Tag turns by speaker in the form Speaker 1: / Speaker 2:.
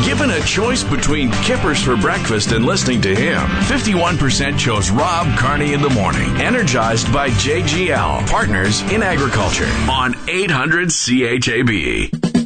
Speaker 1: Given a choice between Kippers for breakfast and listening to him, 51% chose Rob Carney in the morning, energized by JGL, Partners in Agriculture, on 800 CHAB.